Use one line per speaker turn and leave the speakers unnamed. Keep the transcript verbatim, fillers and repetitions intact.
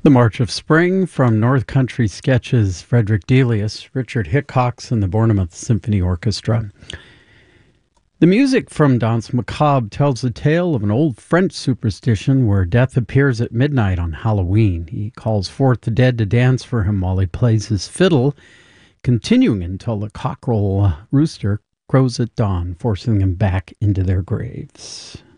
The March of Spring from North Country Sketches, Frederick Delius, Richard Hickox, and the Bournemouth Symphony Orchestra. The music from Danse Macabre tells the tale of an old French superstition where death appears at midnight on Halloween. He calls forth the dead to dance for him while he plays his fiddle, continuing until the cockerel rooster crows at dawn, forcing them back into their graves.